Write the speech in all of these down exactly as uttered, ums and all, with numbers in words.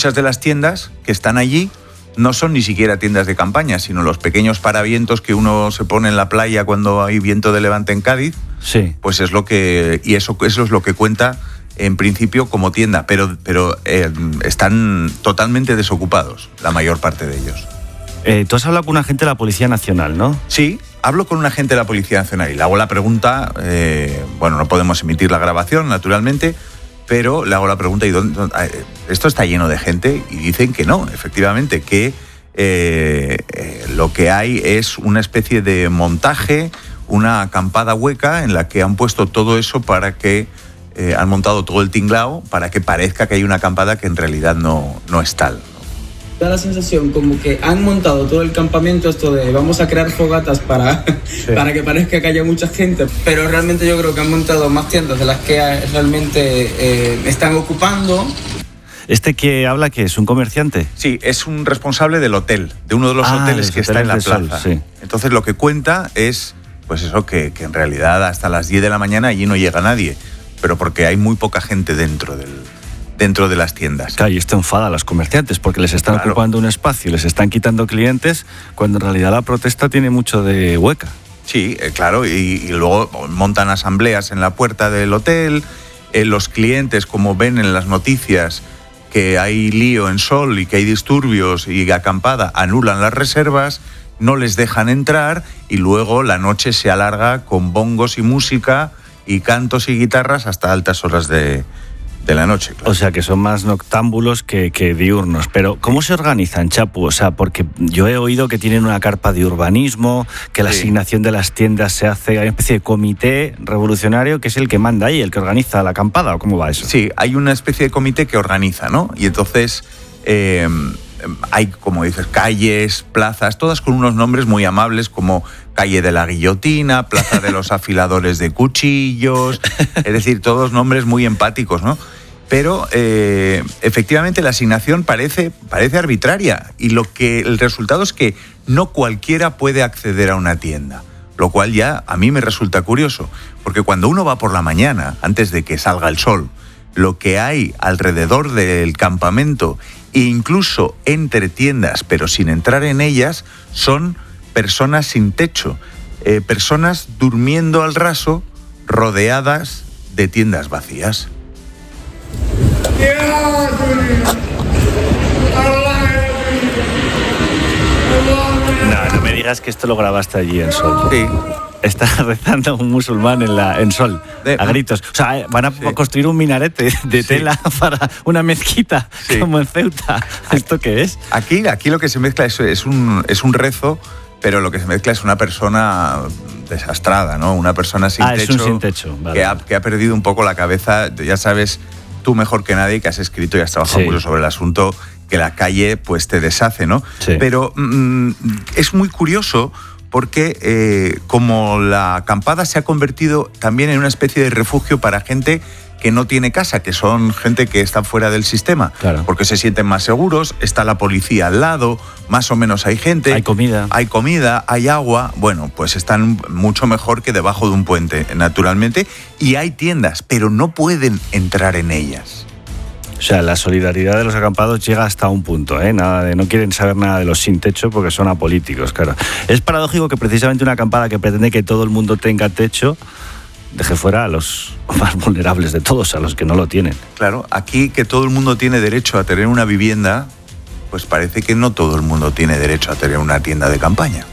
muchas de las tiendas que están allí no son ni siquiera tiendas de campaña, sino los pequeños paravientos que uno se pone en la playa cuando hay viento de levante en Cádiz. Sí. Pues es lo que... Y eso, eso es lo que cuenta en principio como tienda, pero, pero eh, están totalmente desocupados, la mayor parte de ellos. Eh, tú has hablado con un agente de la Policía Nacional, ¿no? Sí, hablo con un agente de la Policía Nacional y le hago la pregunta, eh, bueno, no podemos emitir la grabación, naturalmente, pero le hago la pregunta, ¿y dónde, dónde, esto está lleno de gente? Y dicen que no, efectivamente, que eh, eh, lo que hay es una especie de montaje, una acampada hueca en la que han puesto todo eso para que, eh, han montado todo el tinglao para que parezca que hay una acampada que en realidad no, no es tal. Da la sensación como que han montado todo el campamento esto de vamos a crear fogatas para, sí. para que parezca que haya mucha gente, pero realmente yo creo que han montado más tiendas de las que realmente eh, están ocupando. ¿Este que habla que es un comerciante? Sí, es un responsable del hotel, de uno de los ah, hoteles que está en la plaza. Sol, sí. Entonces lo que cuenta es, pues eso, que, que en realidad hasta las diez de la mañana allí no llega nadie, pero porque hay muy poca gente dentro del... dentro de las tiendas. Claro, y esto enfada a los comerciantes porque les están claro. ocupando un espacio, les están quitando clientes, cuando en realidad la protesta tiene mucho de hueca. Sí, eh, claro, y, y luego montan asambleas en la puerta del hotel, eh, los clientes, como ven en las noticias que hay lío en Sol y que hay disturbios y acampada, anulan las reservas, no les dejan entrar y luego la noche se alarga con bongos y música y cantos y guitarras hasta altas horas de... de la noche, claro. O sea, que son más noctámbulos que, que diurnos. Pero, ¿cómo se organizan, Chapu? O sea, porque yo he oído que tienen una carpa de urbanismo, que la sí. asignación de las tiendas se hace, hay una especie de comité revolucionario que es el que manda ahí, el que organiza la acampada, ¿o cómo va eso? Sí, hay una especie de comité que organiza, ¿no? Y entonces eh, hay, como dices, calles, plazas, todas con unos nombres muy amables como Calle de la Guillotina, Plaza de los Afiladores de Cuchillos, es decir, todos nombres muy empáticos, ¿no? Pero eh, efectivamente la asignación parece, parece arbitraria y lo que el resultado es que no cualquiera puede acceder a una tienda, lo cual ya a mí me resulta curioso, porque cuando uno va por la mañana, antes de que salga el sol, lo que hay alrededor del campamento e incluso entre tiendas, pero sin entrar en ellas, son personas sin techo, eh, personas durmiendo al raso, rodeadas de tiendas vacías. No, no me digas que esto lo grabaste allí en Sol. Sí. Está rezando un musulmán en, la, en Sol, de, a gritos. O sea, van a sí. construir un minarete de sí. tela para una mezquita, sí. como en Ceuta. ¿Esto qué es? Aquí, aquí lo que se mezcla es, es, un, es un rezo, pero lo que se mezcla es una persona desastrada, ¿no? Una persona sin ah, techo. Es un sin techo. Vale. Que, ha, que ha perdido un poco la cabeza. Ya sabes, tú mejor que nadie, que has escrito y has trabajado sí. mucho sobre el asunto, que la calle pues te deshace, ¿no? Sí. Pero mm, es muy curioso porque eh, como la acampada se ha convertido también en una especie de refugio para gente que no tiene casa, que son gente que está fuera del sistema, claro. porque se sienten más seguros, está la policía al lado, más o menos hay gente. Hay comida. Hay comida, hay agua, bueno, pues están mucho mejor que debajo de un puente, naturalmente, y hay tiendas, pero no pueden entrar en ellas. O sea, la solidaridad de los acampados llega hasta un punto, ¿eh? Nada de, no quieren saber nada de los sin techo porque son apolíticos, claro. Es paradójico que precisamente una acampada que pretende que todo el mundo tenga techo deje fuera a los más vulnerables de todos, a los que no lo tienen. Claro, aquí que todo el mundo tiene derecho a tener una vivienda, pues parece que no todo el mundo tiene derecho a tener una tienda de campaña.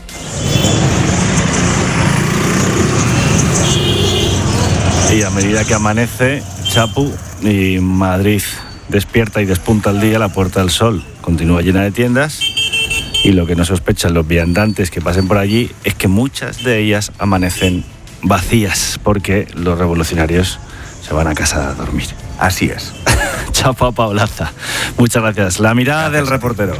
Y a medida que amanece, Chapu, y Madrid despierta y despunta el día, la Puerta del Sol continúa llena de tiendas y lo que no sospechan los viandantes que pasen por allí es que muchas de ellas amanecen vacías porque los revolucionarios se van a casa a dormir. Así es. Chapa Paulaza, muchas gracias. La mirada gracias del reportero.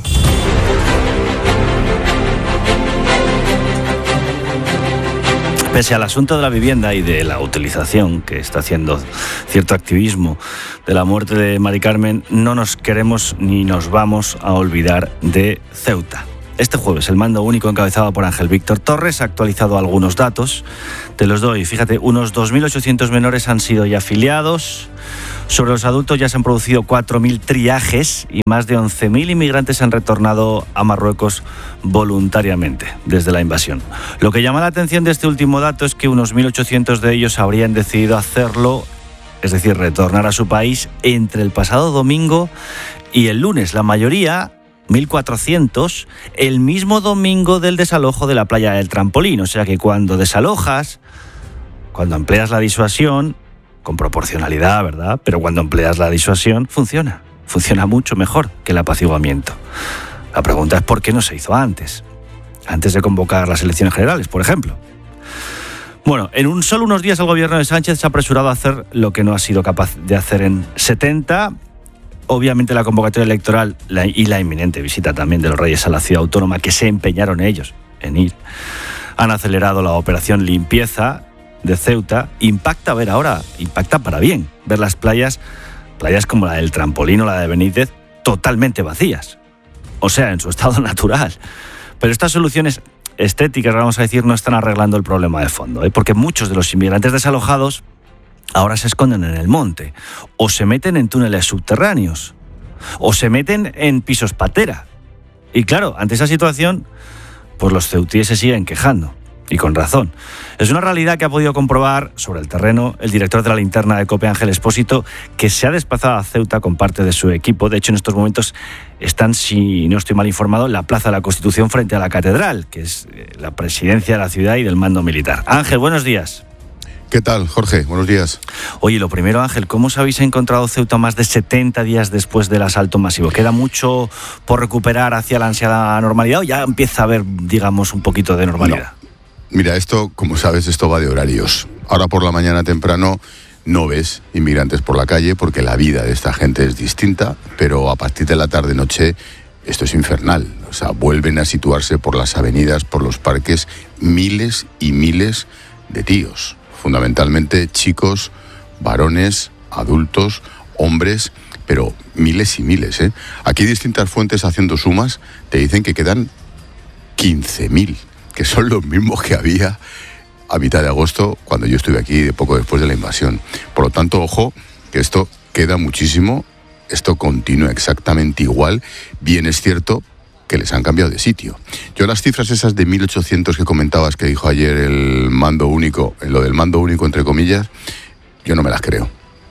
Pese al asunto de la vivienda y de la utilización que está haciendo cierto activismo de la muerte de Mari Carmen, no nos queremos ni nos vamos a olvidar de Ceuta. Este jueves el mando único encabezado por Ángel Víctor Torres ha actualizado algunos datos. Te los doy. Fíjate, unos dos mil ochocientos menores han sido ya afiliados, Sobre los adultos ya se han producido cuatro mil triajes y más de once mil inmigrantes han retornado a Marruecos voluntariamente desde la invasión. Lo que llama la atención de este último dato es que unos mil ochocientos de ellos habrían decidido hacerlo, es decir, retornar a su país entre el pasado domingo y el lunes. La mayoría, mil cuatrocientos, el mismo domingo del desalojo de la playa del Trampolín. O sea que cuando desalojas, cuando empleas la disuasión, con proporcionalidad, ¿verdad? Pero cuando empleas la disuasión, funciona. Funciona mucho mejor que el apaciguamiento. La pregunta es ¿por qué no se hizo antes? Antes de convocar las elecciones generales, por ejemplo. Bueno, en un solo unos días el gobierno de Sánchez se ha apresurado a hacer lo que no ha sido capaz de hacer en setenta. Obviamente la convocatoria electoral la, y la inminente visita también de los Reyes a la ciudad autónoma, que se empeñaron ellos en ir, han acelerado la operación limpieza de Ceuta. Impacta ver ahora, impacta para bien, ver las playas, playas como la del Trampolín o la de Benítez, totalmente vacías. O sea, en su estado natural. Pero estas soluciones estéticas, vamos a decir, no están arreglando el problema de fondo, ¿eh? Porque muchos de los inmigrantes desalojados ahora se esconden en el monte, o se meten en túneles subterráneos, o se meten en pisos patera. Y claro, ante esa situación, pues los ceutíes se siguen quejando. Y con razón. Es una realidad que ha podido comprobar sobre el terreno el director de la linterna de COPE, Ángel Expósito, que se ha desplazado a Ceuta con parte de su equipo. De hecho, en estos momentos están, si no estoy mal informado, en la Plaza de la Constitución frente a la Catedral, que es la presidencia de la ciudad y del mando militar. Ángel, buenos días. ¿Qué tal, Jorge? Buenos días. Oye, lo primero, Ángel, ¿cómo os habéis encontrado Ceuta más de setenta días después del asalto masivo? ¿Queda mucho por recuperar hacia la ansiada normalidad o ya empieza a haber, digamos, un poquito de normalidad? No. Mira, esto, como sabes, esto va de horarios. Ahora por la mañana temprano no ves inmigrantes por la calle porque la vida de esta gente es distinta, pero a partir de la tarde-noche esto es infernal. O sea, vuelven a situarse por las avenidas, por los parques, miles y miles de tíos. Fundamentalmente chicos, varones, adultos, hombres, pero miles y miles, ¿eh? Aquí distintas fuentes haciendo sumas te dicen que quedan quince mil. Que son los mismos que había a mitad de agosto cuando yo estuve aquí, de poco después de la invasión. Por lo tanto, ojo, que esto queda muchísimo, esto continúa exactamente igual. Bien es cierto que les han cambiado de sitio. Yo las cifras esas de mil ochocientos que comentabas, que dijo ayer el mando único, lo del mando único entre comillas, yo no me las creo.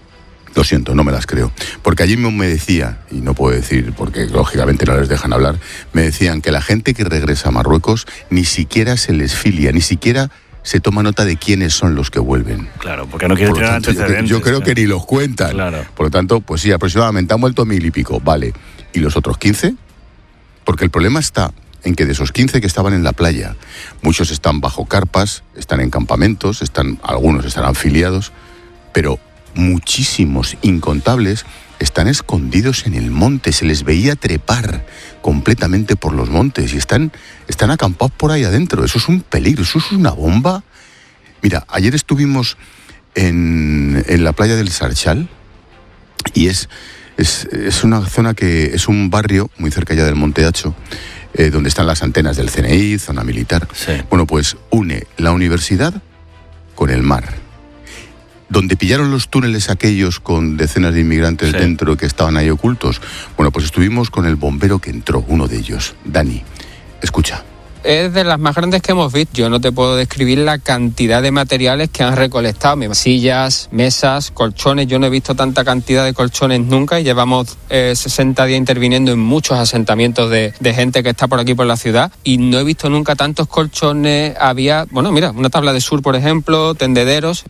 Lo siento, no me las creo. Porque allí me decía, y no puedo decir porque lógicamente no les dejan hablar, me decían que la gente que regresa a Marruecos ni siquiera se les filia, ni siquiera se toma nota de quiénes son los que vuelven. Claro, porque no quieren tener antecedentes. Yo, yo creo que ni los cuentan. Claro. Por lo tanto, pues sí, aproximadamente han vuelto mil y pico, vale. ¿Y los otros quince? Porque el problema está en que de esos quince que estaban en la playa, muchos están bajo carpas, están en campamentos, están, algunos estarán afiliados, pero muchísimos, incontables, están escondidos en el monte. Se les veía trepar completamente por los montes y están, están acampados por ahí adentro. Eso es un peligro, eso es una bomba. Mira, ayer estuvimos en, en la playa del Sarchal y es, es, es una zona que es un barrio muy cerca ya del Monte Hacho, eh, donde están las antenas del C N I, zona militar. Sí. Bueno, pues une la universidad con el mar. Donde pillaron los túneles aquellos con decenas de inmigrantes sí. dentro que estaban ahí ocultos. Bueno, pues estuvimos con el bombero que entró, uno de ellos, Dani. Escucha. Es de las más grandes que hemos visto. Yo no te puedo describir la cantidad de materiales que han recolectado. Sillas, mesas, colchones. Yo no he visto tanta cantidad de colchones nunca y llevamos eh, sesenta días interviniendo en muchos asentamientos de, de gente que está por aquí por la ciudad y no he visto nunca tantos colchones. Había, bueno, mira, una tabla de surf, por ejemplo, tendederos.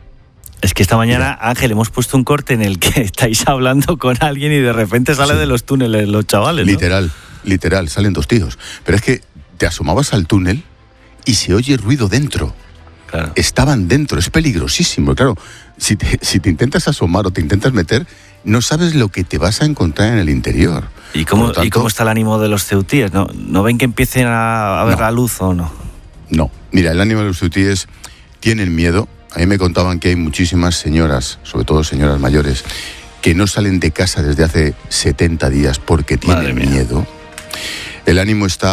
Es que esta mañana, Ángel, hemos puesto un corte en el que estáis hablando con alguien y de repente sale sí. de los túneles los chavales, ¿no? Literal, literal, salen dos tíos. Pero es que te asomabas al túnel y se oye ruido dentro. Claro. Estaban dentro, es peligrosísimo. Claro, si te, si te intentas asomar o te intentas meter, no sabes lo que te vas a encontrar en el interior. ¿Y cómo, tanto, ¿y cómo está el ánimo de los ceutíes? ¿No, ¿No ven que empiecen a, a ver no, la luz o no? No, mira, el ánimo de los ceutíes tienen miedo. A mí me contaban que hay muchísimas señoras, sobre todo señoras mayores, que no salen de casa desde hace setenta días porque tienen miedo. El ánimo está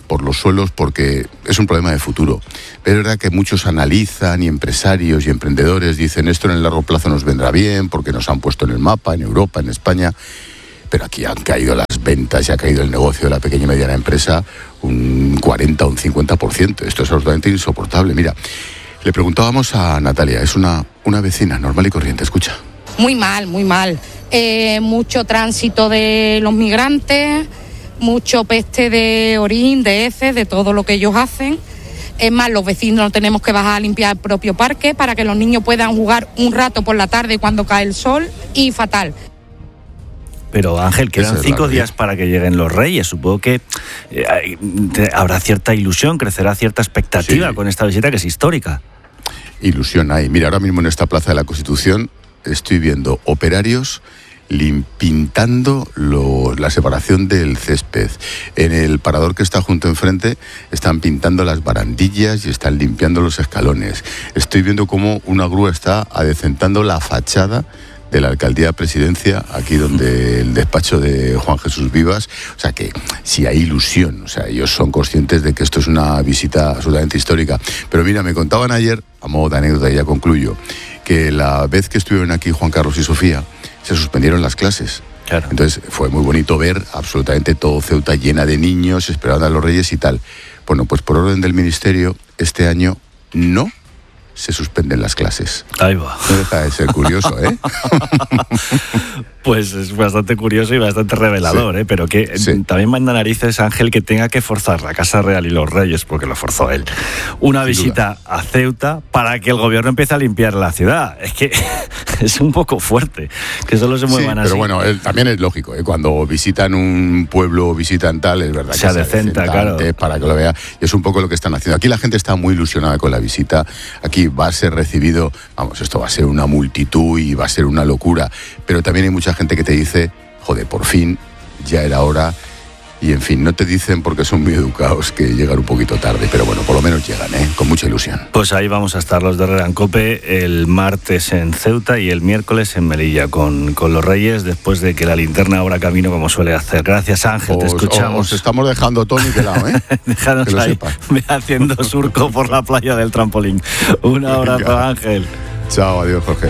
por los suelos porque es un problema de futuro. Pero es verdad que muchos analizan y empresarios y emprendedores dicen esto en el largo plazo nos vendrá bien porque nos han puesto en el mapa, en Europa, en España. Pero aquí han caído las ventas y ha caído el negocio de la pequeña y mediana empresa un cuarenta o un cincuenta por ciento. Esto es absolutamente insoportable. Mira, le preguntábamos a Natalia, es una, una vecina normal y corriente, escucha. Muy mal, muy mal. Eh, mucho tránsito de los migrantes, mucho peste de orín, de heces, de todo lo que ellos hacen. Es más, los vecinos tenemos que bajar a limpiar el propio parque para que los niños puedan jugar un rato por la tarde cuando cae el sol, y fatal. Pero Ángel, quedan cinco días para que lleguen los Reyes. Supongo que eh, habrá cierta ilusión, crecerá cierta expectativa sí. con esta visita que es histórica. Ilusión hay. Mira, ahora mismo en esta Plaza de la Constitución estoy viendo operarios pintando lo, la separación del césped. En el parador que está junto enfrente están pintando las barandillas y están limpiando los escalones. Estoy viendo cómo una grúa está adecentando la fachada de la Alcaldía de Presidencia, aquí donde el despacho de Juan Jesús Vivas. O sea que sí hay ilusión, o sea, ellos son conscientes de que esto es una visita absolutamente histórica. Pero mira, me contaban ayer, a modo de anécdota y ya concluyo, que la vez que estuvieron aquí Juan Carlos y Sofía, se suspendieron las clases. Claro. Entonces fue muy bonito ver absolutamente todo Ceuta llena de niños, esperando a los Reyes y tal. Bueno, pues por orden del Ministerio, este año no se suspenden las clases. Ahí va. No deja de ser curioso, ¿eh? Pues es bastante curioso y bastante revelador, sí. ¿eh? Pero que sí. también manda narices, Ángel, que tenga que forzar la Casa Real y los Reyes, porque lo forzó él, una Sin visita duda. a Ceuta para que el gobierno empiece a limpiar la ciudad. Es que es un poco fuerte que solo se muevan sí, así. Pero bueno, él, también es lógico, ¿eh? Cuando visitan un pueblo o visitan tal, es verdad que se adecenta, claro. para que lo vea. Y es un poco lo que están haciendo. Aquí la gente está muy ilusionada con la visita. Aquí va a ser recibido, vamos, esto va a ser una multitud y va a ser una locura. Pero también hay mucha gente que te dice, joder, por fin, ya era hora. Y en fin, no te dicen porque son muy educados que llegan un poquito tarde, pero bueno, por lo menos llegan, ¿eh? Con mucha ilusión. Pues ahí vamos a estar los de Herrera en COPE el martes en Ceuta y el miércoles en Melilla con, con los Reyes, después de que la linterna abra camino como suele hacer. Gracias, Ángel, os, te escuchamos. Os estamos dejando todo nivelado, ¿eh? Déjanos ahí haciendo surco por la playa del trampolín. Un abrazo, Venga. Ángel. Chao, adiós, Jorge.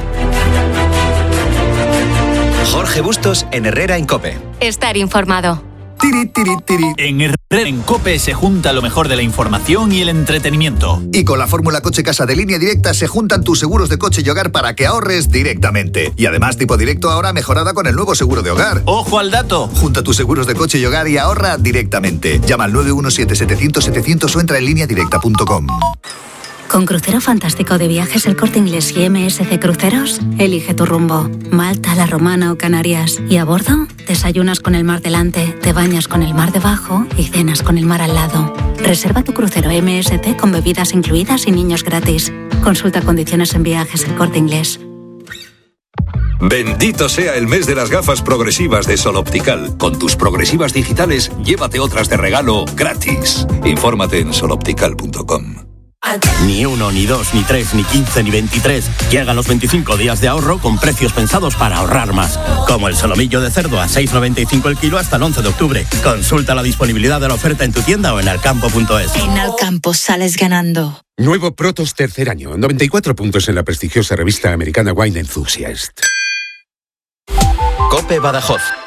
Jorge Bustos en Herrera en COPE. Estar informado. Tiri, tiri, tiri. En Herrera en COPE se junta lo mejor de la información y el entretenimiento. Y con la fórmula Coche Casa de Línea Directa se juntan tus seguros de coche y hogar para que ahorres directamente. Y además tipo directo ahora mejorada con el nuevo seguro de hogar. ¡Ojo al dato! Junta tus seguros de coche y hogar y ahorra directamente. Llama al nueve uno siete, setecientos, setecientos o entra en línea directa punto com. Con Crucero Fantástico de Viajes El Corte Inglés y M S C Cruceros, elige tu rumbo. Malta, La Romana o Canarias. Y a bordo, desayunas con el mar delante, te bañas con el mar debajo y cenas con el mar al lado. Reserva tu crucero M S C con bebidas incluidas y niños gratis. Consulta condiciones en Viajes El Corte Inglés. Bendito sea el mes de las gafas progresivas de Sol Optical. Con tus progresivas digitales, llévate otras de regalo gratis. Infórmate en sol optical punto com. Ni uno, ni dos, ni tres, ni quince, ni veintitrés. Llegan los veinticinco días de ahorro con precios pensados para ahorrar más. Como el solomillo de cerdo a seis noventa y cinco el kilo hasta el once de octubre. Consulta la disponibilidad de la oferta en tu tienda o en alcampo punto es. En Alcampo sales ganando. Nuevo Protos tercer año. noventa y cuatro puntos en la prestigiosa revista americana Wine Enthusiast. COPE Badajoz.